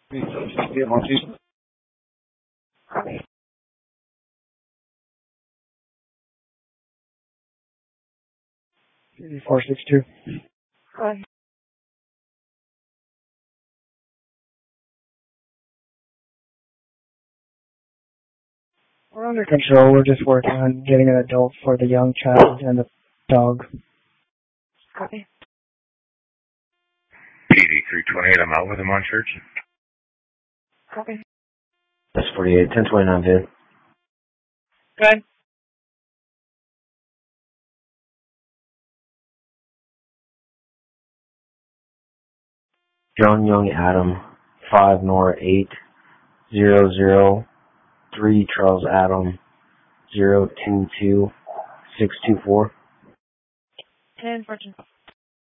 Copy. 462. Go ahead. We're under control. We're just working on getting an adult for the young child and the dog. Copy. PD 328, I'm out with him on church. Copy. That's 48, 1029 vid. Go ahead. John Young Adam, 5 Nora 8, 003 Charles Adam, 022 624. 10 Fortune.